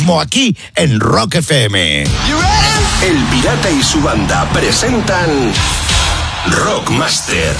Aquí en Rock FM. El Pirata y su banda presentan Rockmaster.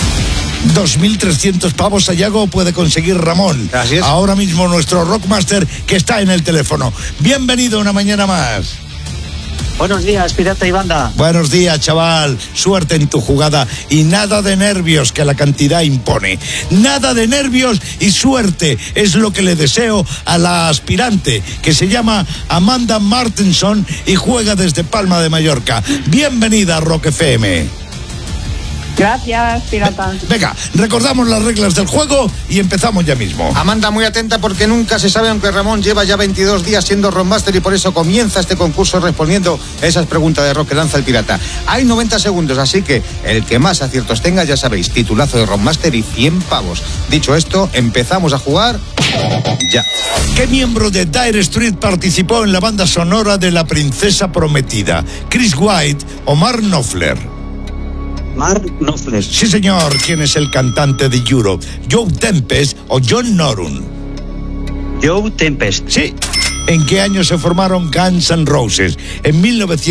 2.300 pavos Sayago puede conseguir Ramón. Así es. Ahora mismo nuestro Rockmaster que está en el teléfono. Bienvenido una mañana más. Buenos días, Pirata y banda. Buenos días, chaval. Suerte en tu jugada y nada de nervios que la cantidad impone. Nada de nervios y suerte es lo que le deseo a la aspirante, que se llama Amanda Martinson y juega desde Palma de Mallorca. Bienvenida a Rock FM. Gracias, Pirata. Venga, recordamos las reglas del juego y empezamos ya mismo. Amanda, muy atenta porque nunca se sabe, aunque Ramón lleva ya 22 días siendo Rockmaster y por eso comienza este concurso respondiendo esas preguntas de rock que lanza el Pirata. Hay 90 segundos, así que el que más aciertos tenga, ya sabéis, titulazo de Rockmaster y 100 pavos. Dicho esto, empezamos a jugar ya. ¿Qué miembro de Dire Straits participó en la banda sonora de La Princesa Prometida? ¿Chris White o Mark Knopfler? Mark Knopfler. Sí, señor. ¿Quién es el cantante de Europe? ¿Joe Tempest o John Norum? Joe Tempest. Sí. ¿En qué año se formaron Guns N' Roses? ¿En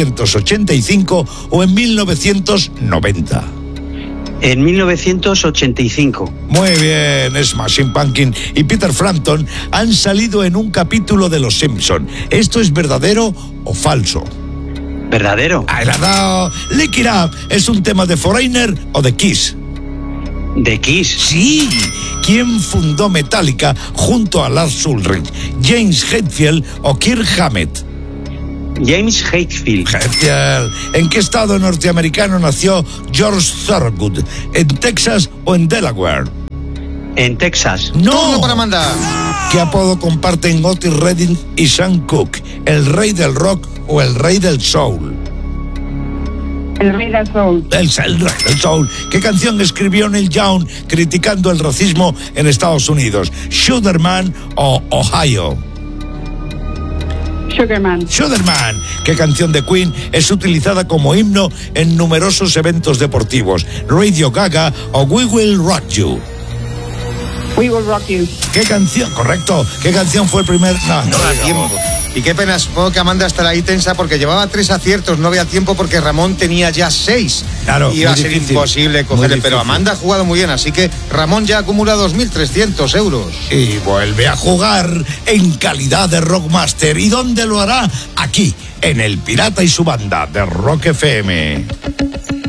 1985 o en 1990? En 1985. Muy bien, Smashing Pumpkins y Peter Frampton han salido en un capítulo de Los Simpson. ¿Esto es verdadero o falso? ¿Verdadero? ¡Ahí la ha dado! Lick It Up, ¿es un tema de Foreigner o de Kiss? ¿De Kiss? Sí. ¿Quién fundó Metallica junto a Lars Ulrich? ¿James Hetfield o Kirk Hammett? James Hetfield. Hetfield. ¿En qué estado norteamericano nació George Thorogood? ¿En Texas o en Delaware? En Texas. ¡No! Turno para Amanda. ¿Qué apodo comparten Otis Redding y Sam Cooke? ¿El rey del rock o el rey del soul? El rey del soul. El rey del soul. ¿Qué canción escribió Neil Young criticando el racismo en Estados Unidos? ¿Sugarman o Ohio? Sugarman. Sugarman. ¿Qué canción de Queen es utilizada como himno en numerosos eventos deportivos? ¿Radio Gaga o We Will Rock You? We Will Rock You. ¿Qué canción? Correcto. ¿Qué canción fue el primer? No Da tiempo. Y qué pena, supongo que Amanda estará ahí tensa porque llevaba 3 aciertos, no había tiempo porque Ramón tenía ya 6. Claro, iba a muy ser difícil, imposible muy cogerle, pero difícil. Amanda ha jugado muy bien, así que Ramón ya acumula 2.300 euros. Y vuelve a jugar en calidad de Rockmaster. ¿Y dónde lo hará? Aquí, en El Pirata y su banda de Rock FM.